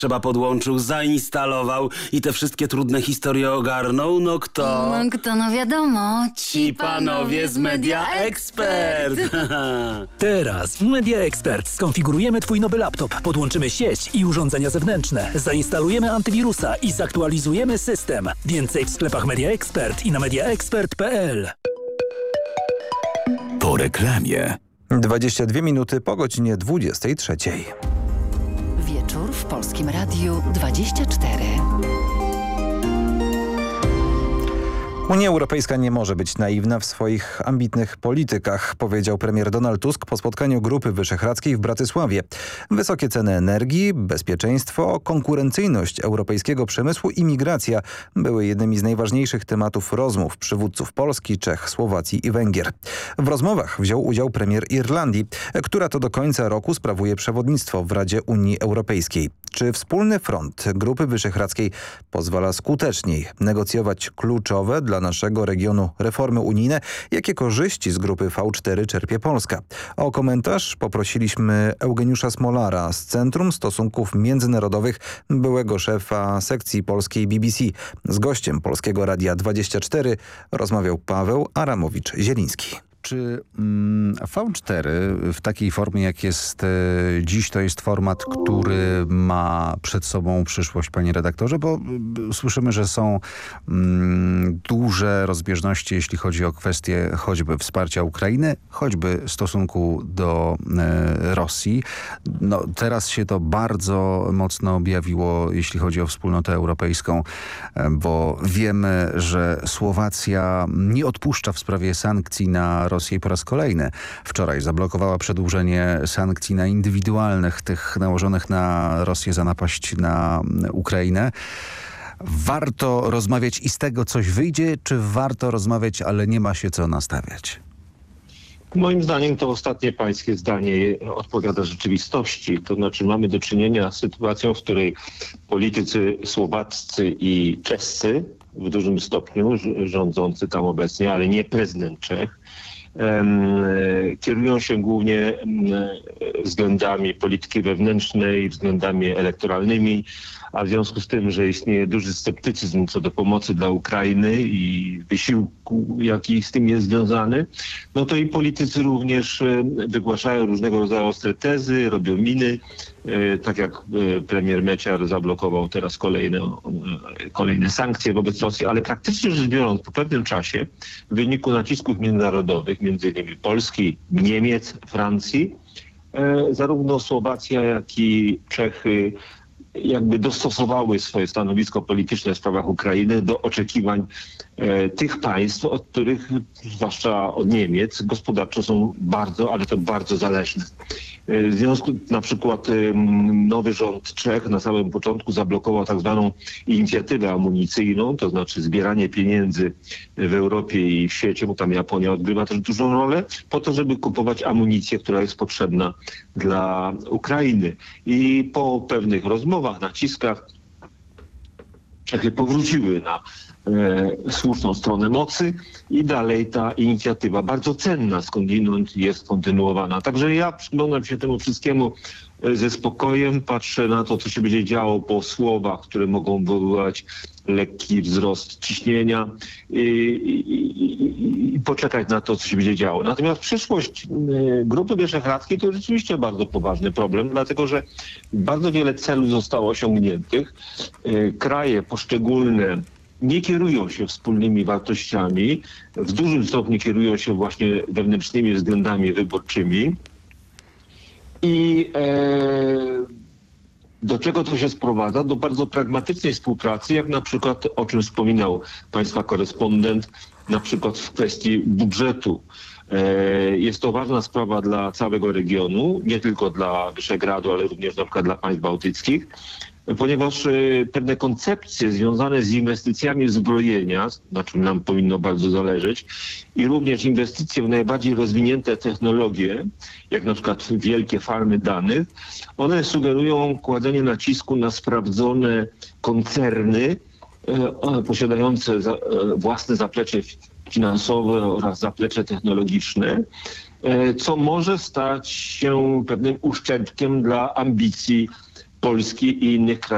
trzeba podłączył, zainstalował i te wszystkie trudne historie ogarnął? No kto? No wiadomo, Ci panowie z Media Expert. Teraz w Media Expert skonfigurujemy Twój nowy laptop, podłączymy sieć i urządzenia zewnętrzne, zainstalujemy antywirusa i zaktualizujemy system. Więcej w sklepach Media Expert i na mediaexpert.pl. Po reklamie. 22 minuty po godzinie 23. Wieczór w Polskim Radiu 24. Unia Europejska nie może być naiwna w swoich ambitnych politykach, powiedział premier Donald Tusk po spotkaniu Grupy Wyszehradzkiej w Bratysławie. Wysokie ceny energii, bezpieczeństwo, konkurencyjność europejskiego przemysłu i migracja były jednymi z najważniejszych tematów rozmów przywódców Polski, Czech, Słowacji i Węgier. W rozmowach wziął udział premier Irlandii, która to do końca roku sprawuje przewodnictwo w Radzie Unii Europejskiej. Czy wspólny front Grupy Wyszehradzkiej pozwala skuteczniej negocjować kluczowe dla naszego regionu reformy unijne? Jakie korzyści z grupy V4 czerpie Polska? O komentarz poprosiliśmy Eugeniusza Smolara z Centrum Stosunków Międzynarodowych, byłego szefa sekcji polskiej BBC. Z gościem Polskiego Radia 24 rozmawiał Paweł Aramowicz-Zieliński. Czy V4 w takiej formie, jak jest dziś, to jest format, który ma przed sobą przyszłość, panie redaktorze? Bo słyszymy, że są duże rozbieżności, jeśli chodzi o kwestie choćby wsparcia Ukrainy, choćby stosunku do Rosji. No, teraz się to bardzo mocno objawiło, jeśli chodzi o wspólnotę europejską, bo wiemy, że Słowacja nie odpuszcza w sprawie sankcji na Rosję po raz kolejny. Wczoraj zablokowała przedłużenie sankcji na indywidualnych, tych nałożonych na Rosję za napaść na Ukrainę. Warto rozmawiać i z tego coś wyjdzie, czy warto rozmawiać, ale nie ma się co nastawiać? Moim zdaniem to ostatnie pańskie zdanie odpowiada rzeczywistości. To znaczy mamy do czynienia z sytuacją, w której politycy słowaccy i czescy, w dużym stopniu rządzący tam obecnie, ale nie prezydent Czech, kierują się głównie względami polityki wewnętrznej, względami elektoralnymi, a w związku z tym, że istnieje duży sceptycyzm co do pomocy dla Ukrainy i wysiłku, jaki z tym jest związany, no to i politycy również wygłaszają różnego rodzaju ostre tezy, robią miny, tak jak premier Mečiar zablokował teraz kolejne sankcje wobec Rosji, ale praktycznie rzecz biorąc po pewnym czasie w wyniku nacisków międzynarodowych, między innymi Polski, Niemiec, Francji, zarówno Słowacja, jak i Czechy jakby dostosowały swoje stanowisko polityczne w sprawach Ukrainy do oczekiwań tych państw, od których, zwłaszcza od Niemiec, gospodarczo są bardzo, ale to bardzo zależne. W związku na przykład nowy rząd Czech na samym początku zablokował tak zwaną inicjatywę amunicyjną, to znaczy zbieranie pieniędzy w Europie i w świecie, bo tam Japonia odgrywa też dużą rolę, po to, żeby kupować amunicję, która jest potrzebna dla Ukrainy. I po pewnych rozmowach, naciskach Czechy powróciły na słuszną stronę mocy i dalej ta inicjatywa bardzo cenna skądinąd jest kontynuowana. Także ja przyglądam się temu wszystkiemu ze spokojem, patrzę na to, co się będzie działo po słowach, które mogą wywołać lekki wzrost ciśnienia i poczekać na to, co się będzie działo. Natomiast przyszłość Grupy Wyszehradzkiej to rzeczywiście bardzo poważny problem, dlatego że bardzo wiele celów zostało osiągniętych. Kraje poszczególne nie kierują się wspólnymi wartościami, w dużym stopniu kierują się właśnie wewnętrznymi względami wyborczymi. I do czego to się sprowadza? Do bardzo pragmatycznej współpracy, jak na przykład, o czym wspominał państwa korespondent, na przykład w kwestii budżetu. Jest to ważna sprawa dla całego regionu, nie tylko dla Wyszehradu, ale również na przykład dla państw bałtyckich, ponieważ pewne koncepcje związane z inwestycjami w zbrojenia, na czym nam powinno bardzo zależeć, i również inwestycje w najbardziej rozwinięte technologie, jak na przykład wielkie farmy danych, one sugerują kładzenie nacisku na sprawdzone koncerny posiadające własne zaplecze finansowe oraz zaplecze technologiczne, co może stać się pewnym uszczerbkiem dla ambicji Polski i innych krajów